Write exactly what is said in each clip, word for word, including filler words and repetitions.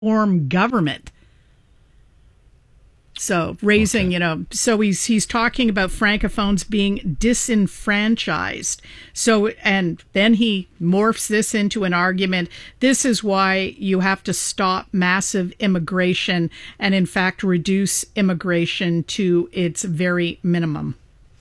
form government. So raising, okay. you know, so he's he's talking about francophones being disenfranchised. So, and then he morphs this into an argument. This is why you have to stop massive immigration and, in fact, reduce immigration to its very minimum.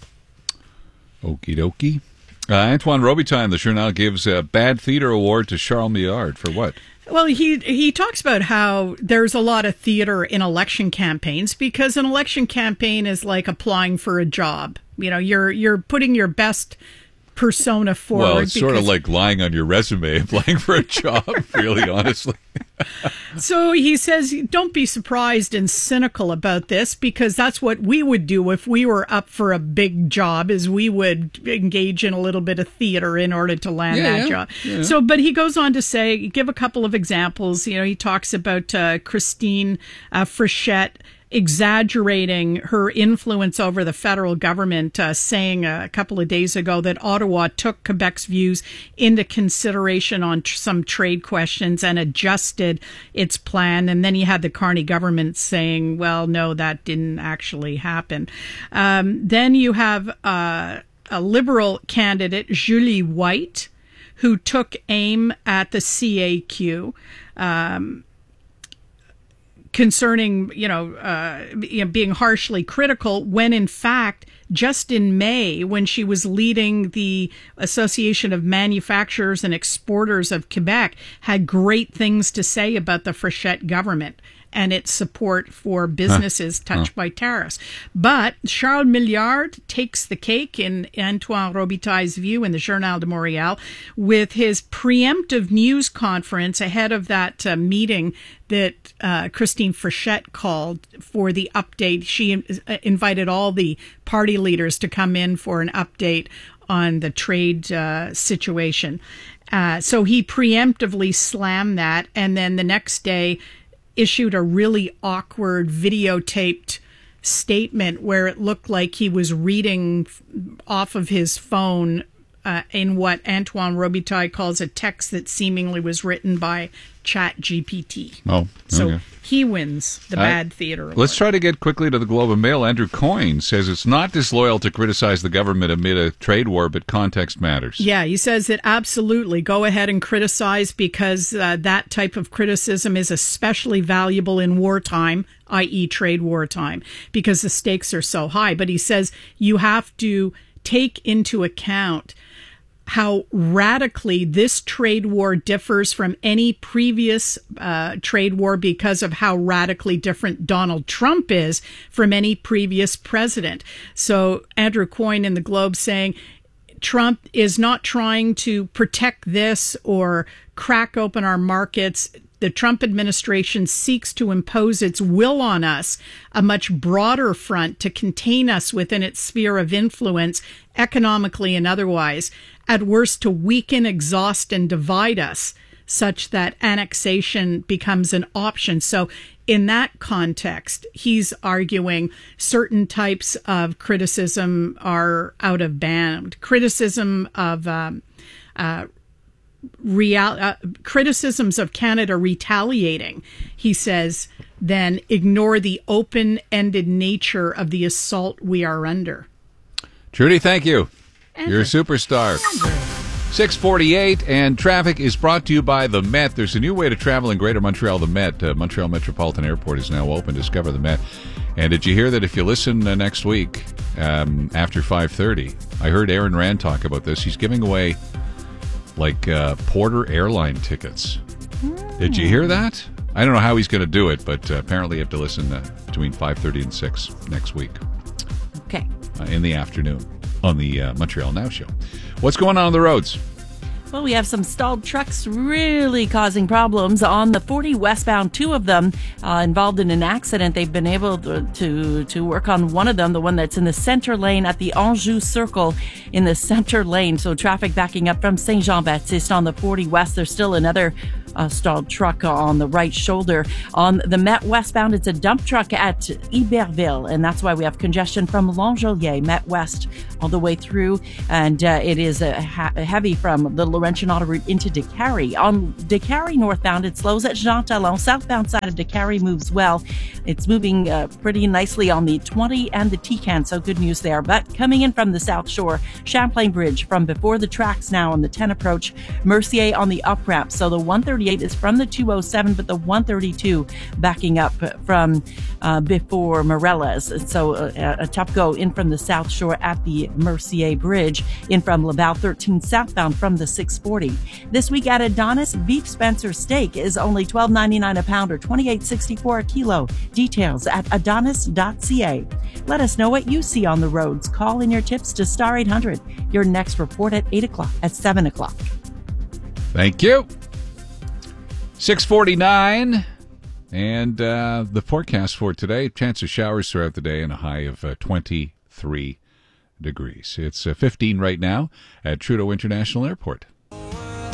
Okie dokie. Uh, Antoine Robitaille in the Journal gives a Bad Theater Award to Charles Milliard for what? Well, he he talks about how there's a lot of theater in election campaigns because an election campaign is like applying for a job. You know, you're you're putting your best persona forward. Well, it's sort of like lying on your resume, applying for a job, really, honestly. So he says, don't be surprised and cynical about this, because that's what we would do if we were up for a big job, is we would engage in a little bit of theater in order to land yeah, that yeah, job. Yeah. So, but he goes on to say, give a couple of examples. You know, he talks about uh, Christine uh, Frechette exaggerating her influence over the federal government, uh, saying a couple of days ago that Ottawa took Quebec's views into consideration on tr- some trade questions and adjusted its plan. And then you had the Carney government saying, well, no, that didn't actually happen. Um, then you have uh, a Liberal candidate, Julie White, who took aim at the C A Q. Um, concerning, you know, uh, you know, being harshly critical, when in fact, just in May, when she was leading the Association of Manufacturers and Exporters of Quebec, had great things to say about the Frechette government and its support for businesses huh. touched huh. by tariffs. But Charles Milliard takes the cake, in Antoine Robitaille's view, in the Journal de Montréal, with his preemptive news conference ahead of that uh, meeting that uh, Christine Frechette called for the update. She in- invited all the party leaders to come in for an update on the trade uh, situation. Uh, so he preemptively slammed that, and then the next day issued a really awkward videotaped statement where it looked like he was reading off of his phone uh, in what Antoine Robitaille calls a text that seemingly was written by Chat G P T. Oh, okay. So he wins the Bad uh, Theater Award. Let's try to get quickly to the Globe and Mail. Andrew Coyne says it's not disloyal to criticize the government amid a trade war, but context matters. Yeah, he says that absolutely. Go ahead and criticize, because uh, that type of criticism is especially valuable in wartime, that is trade wartime, because the stakes are so high. But he says you have to take into account how radically this trade war differs from any previous uh, trade war, because of how radically different Donald Trump is from any previous president. So Andrew Coyne in the Globe saying Trump is not trying to protect this or crack open our markets. The Trump administration seeks to impose its will on us, a much broader front to contain us within its sphere of influence, economically and otherwise, at worst to weaken, exhaust, and divide us, such that annexation becomes an option. So in that context, he's arguing certain types of criticism are out of band. Criticism of um, uh, Real, uh, criticisms of Canada retaliating, he says, then ignore the open-ended nature of the assault we are under. Trudy, thank you. Andrew. You're a superstar. six forty-eight, and traffic is brought to you by the Met. There's a new way to travel in Greater Montreal, the Met. Uh, Montreal Metropolitan Airport is now open. Discover the Met. And did you hear that if you listen uh, next week um, after five thirty, I heard Aaron Rand talk about this. He's giving away like uh, Porter airline tickets. Mm. Did you hear that? I don't know how he's going to do it, but uh, apparently you have to listen uh, between five thirty and six next week. Okay. Uh, in the afternoon on the uh, Montreal Now Show. What's going on on the roads? Well, we have some stalled trucks really causing problems on the forty westbound. Two of them uh, involved in an accident. They've been able to, to to work on one of them, the one that's in the center lane at the Anjou Circle in the center lane. So traffic backing up from Saint Jean Baptiste on the forty west. There's still another uh, stalled truck on the right shoulder. On the Met westbound, it's a dump truck at Iberville, and that's why we have congestion from Longjolier, Met West, all the way through. And uh, it is uh, ha- heavy from the Laurentian Auto Route into Décarie. On Décarie northbound, it slows at Jean Talon. Southbound side of Décarie moves well. It's moving uh, pretty nicely on the twenty and the T-Can, so good news there. But coming in from the South Shore, Champlain Bridge from before the tracks now on the ten approach, Mercier on the up ramp. So the one thirty-eight is from the two oh seven, but the one thirty-two backing up from uh, before Morellas. So uh, a tough go in from the South Shore at the Mercier Bridge, in from Laval thirteen southbound from the six forty. This week at Adonis, beef Spencer steak is only twelve ninety-nine a pound or twenty-eight sixty-four a kilo. Details at adonis dot c a. Let us know what you see on the roads. Call in your tips to Star eight hundred. Your next report at eight o'clock, at seven o'clock. Thank you. six forty-nine. And uh, the forecast for today, chance of showers throughout the day and a high of uh, twenty-three degrees. It's uh, fifteen right now at Trudeau International Airport.